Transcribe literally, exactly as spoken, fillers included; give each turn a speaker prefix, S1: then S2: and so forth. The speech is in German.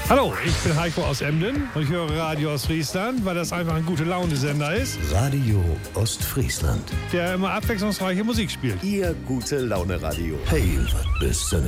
S1: Hallo, ich bin Heiko aus Emden und ich höre Radio Ostfriesland, weil das einfach ein gute Laune-Sender ist,
S2: Radio Ostfriesland.
S1: der immer abwechslungsreiche Musik spielt.
S2: Ihr gute Laune Radio. Hey, was bist du